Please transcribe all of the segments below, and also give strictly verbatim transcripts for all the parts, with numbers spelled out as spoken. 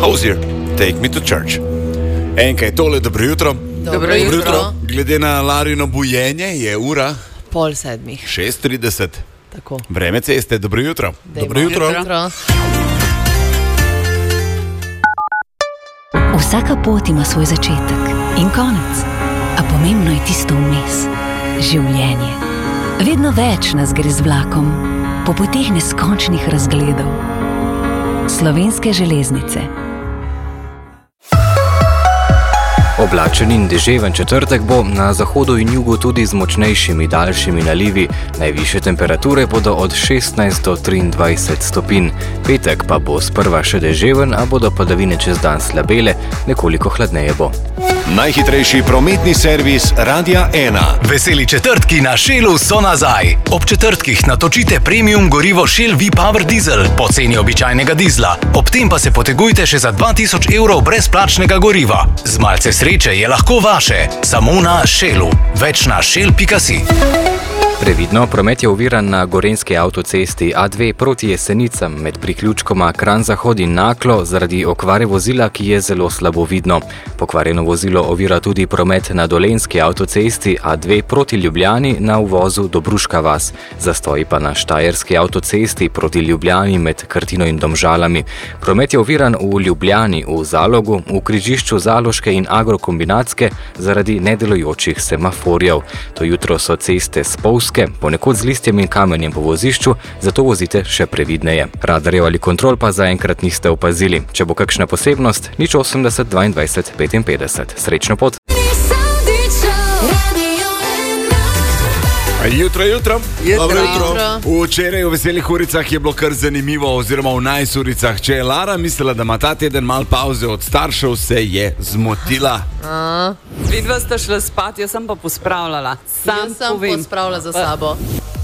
Hozier, Take Me to Church. Enkaj tole, dobro jutro. Dobro jutro. jutro. Glede na Larino bujenje je ura pol sedmih. šest trideset. Tako. Vreme ceste, dobro jutro. Dejmo. Dobro jutro. jutro. Vsaka pot ima svoj začetek in konec, a pomembno je tisto vmes. Življenje. Vedno več nas gre z vlakom, po poteh neskončnih razgledov. Slovenske železnice. Oblačen in deževen četrtek bo, na zahodu in jugu tudi z močnejšimi daljšimi nalivi. Najvišje temperature bodo od šestnajst do triindvajset stopinj. Petek pa bo sprva še deževen, a bodo padavine čez dan slabele, nekoliko hladneje bo. Najhitrejši prometni servis Radia ena. Veseli četrtki na Shellu so nazaj. Ob četrtkih natočite premium gorivo Shell V-Power Diesel po ceni običajnega dizla. Ob tem pa se potegujte še za dva tisoč evrov brezplačnega goriva. Z malce sreče je lahko vaše. Samo na Shellu. Več na shell pika si. Previdno, promet je oviran na gorenjski avtocesti A dve proti Jesenicam med priključkoma Kranj-Zahod in Naklo zaradi okvare vozila, ki je zelo slabo vidno. Pokvarjeno vozilo ovira tudi promet na dolenjski avtocesti A dve proti Ljubljani na uvozu Dobruška vas. Zastoji pa na štajerski avtocesti proti Ljubljani med Krtino in Domžalami. Promet je oviran v Ljubljani, v Zalogu, v križišču Zaloške in Agrokombinatske zaradi nedelujočih semaforjev. To jutro so ceste spolske, ponekod z listjem in kamenjem po vozišču, zato vozite še previdneje. Radarjev ali kontrol pa zaenkrat niste opazili. Če bo kakšna posebnost, nič osemdeset dvaindvajset petinpetdeset. Srečno pot! Jutro, jutro. Jutro, jutro. Včeraj v veselih uricah je bilo kar zanimivo, oziroma v najsuricah. Če je Lara mislila, da ima ta teden mal pauze od staršev, se je zmotila. Vidva sta šla spat, jaz sem pa pospravljala. Sam Jaz sem povem. pospravila za sabo.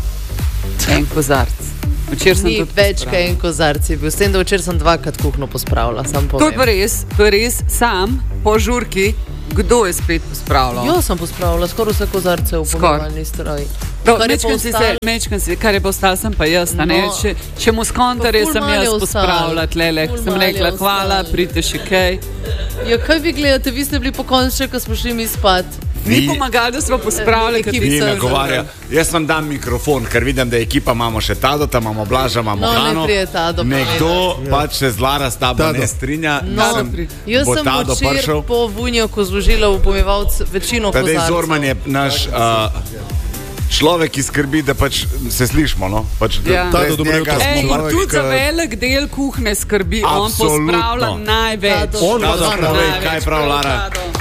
En kozarc. Včer sem Ni tudi več, pospravila. kaj en kozarc je bil. S tem, da včer sem dvakrat kuhno pospravila, sam To je povem. pa res, to je res, sam, po žurki, kdo je spet pospravljal? Jo sem pospravila skoraj vse kozarce v Skoraj. pomivalni stroj. To, Kar je mečkam si se, ostalo- mečkam si, kar je pa ostalo, sem pa jaz, a ne, No. če, če mu skontarje Pa ful sem malo je jaz ostalo. pospravila tlele, Ful sem malo je rekla, hvala, ostalo. pridite še kaj. Ja, kaj vi gledate? Vi ste bili pokončni, ko smo šli mi spat. Ni Vi- pomagali, da smo pospravili, ker bi Ni se nagovarja. Jaz vam dam mikrofon, ker vidim, da ekipa imamo še Tado, tam imamo Blaža, imamo No, ne Hano. prije Tado Nekdo pač se z Lara s tabo Tado. ne strinja. No, Mislim, jaz bo sem Tado včeraj prišel. po vunjoku zložila v pomivalc večino Tadej kozarcev. Zorman je naš uh, človek, ki skrbi, da pač se slišimo. No? Pač, da- Ja. brez Tado, dobro njega jutro. smo Ej, in človek, tudi za ki- velik del kuhne skrbi, on Absolutno. pospravlja največ. Tado, On Tado, Tado, povej, Tado. kaj prav Lara.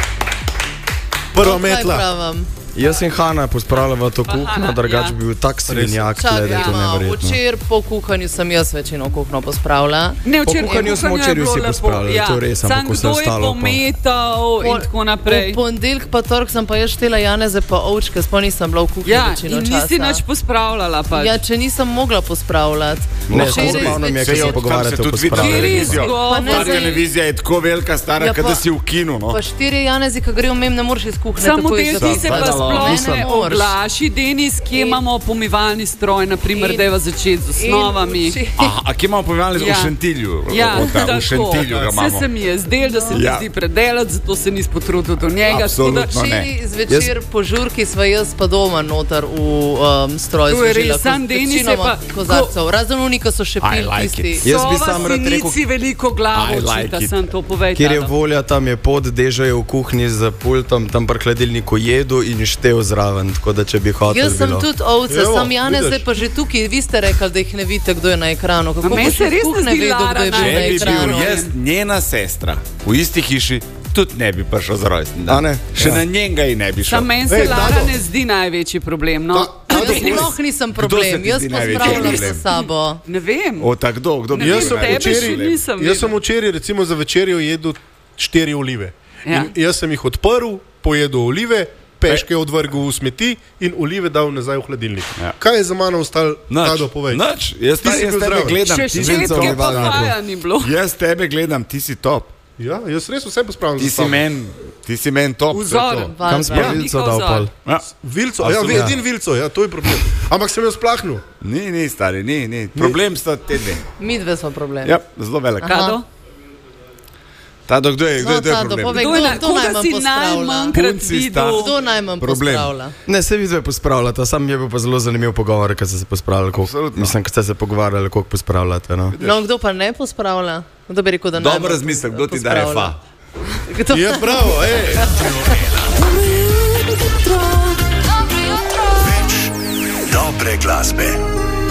Prva Kaj metla. pravim? Jaz in Hana pospravljava to kuhno, Hana, drugač ja. bi bil tak svinjak, Čakaj, da je to no, neverjetno. včer po kuhanju sem jaz večino kuhno pospravila. Ne, Po včeraj kuhanju smo je včeraj bilo vsi lepo, pospravljali, ja. to je res, ampak Samo vse kdo je ostalo pa- pometal in tako naprej. V ponedeljek pa tork sem pa jaz štela Janeze pa ovčke, sploh nisem bila v kuhinji Ja, večino in časa. nisi nič pospravljala pač. Ja, če nisem mogla pospravljati. Ne, Včeraj zabavno mi je, zvečer- ko se pogovarjate o pospravljanju. Kjer Pa ne Ta zdaj- televizija je tako velika, stara, Ja, ja, pa- da si v kinu. No? Pa štiri Janezi, ki grejo mem, ne moreš iz kuhinje. Samo takoj del za- ti se pa Seveda, sploh nisem. ne oglaši, Denis, kje In- imamo pomivalni stroj, naprimer, in- da je začeti z osnovami. In včeraj- Aha, a kje imamo povedali Ja. v Šentilju? Ja, Od tam, v tako. Šentilju ga Vse imamo. se mi je zdelo, da se ti Ja. zdi predelati, zato se nisi potrudil do njega. Absolutno. tako da- No, ne. Včeraj zvečer po žurki sva jaz pa doma noter v um, stroj To je zložila res, sam koz- Denis je večinoma pa- kozarcev. Razen unika so še I pil like tisti. it. Jaz bi Sova sam rad si rekel- nisi veliko glavo I like učita, it. sem to povedal. Kjer je volja, tam je pod, Dežo je v kuhinji z pultom, tam pri hladilniku jedu in štev zraven, tako da če bi hotel Jaz sem bilo. tudi ovce, Evo, sam Janez vidiš. zdaj pa že tukaj. Vi ste rekli, da jih ne vidite, kdo je na ekranu. Kako A meni boš se iz res ne kuhinje zdi vedel, Lara kdo je bil naj- na Če bi ekranu? bil jaz njena sestra v isti hiši, tudi ne bi prišel za rojstni dan. A ne? Še Ja. na njega in ne bi šel. Sam meni se Ej, Lara Tado. ne zdi največji problem. No. Jaz sploh nisem Kdo se problem, ti jaz zdi največji pospravljam problem? za sabo. Ne vem. O, tak, kdo, kdo bi Ne bil Jaz sem tebe največji še včeraj, nisem jaz sem videl. včeraj recimo za večerjo jedel štiri olive. Ja. In jaz sem jih odprl, pojedel olive, peške odvrgel v smeti in olive dal nazaj v hladilnik. Ja. Kaj je za mano ostalo? Nač, Tado, povej. nač, jaz, Ti si jaz bil tebe zraven. gledam, Še ti si ščetke top. pa vaja ni bilo. Jaz tebe gledam, ti si top. Ja, jaz res vse pospravljam. Ti za si sabo. men, ti si men top. to je Vzor. to. Kam si pa Ja. vilco Njihov dal vzor. pol? Ja. Vilco, ja, Absolutno. edin vilco, ja, to je problem. Ampak sem jo splahnil. Ni, ni, stari, ni, ni. Problem sta te dve. Mi dve smo problem. Ja, zelo velik. Aha. Kado? Tado, kdo je, kdo je, kdo je Tado, problem? povej, Kdo kdo, je na- kdo koga najmanj si pospravlja? najmanjkrat Punci videl? sta- Kdo najmanj Problem. pospravlja? Ne, se vidve pospravljate, sam je bil pa zelo zanimiv pogovor, kad ste se pospravljali, koliko, Absolutno. mislim, kad ste se pogovarjali, koliko pospravljate. No. No, kdo pa ne pospravlja? Kdo bi rekel, da ne? Dobro razmislek, kdo ti daje fa? Kdo? Je bravo, ej. Dobre glasbe.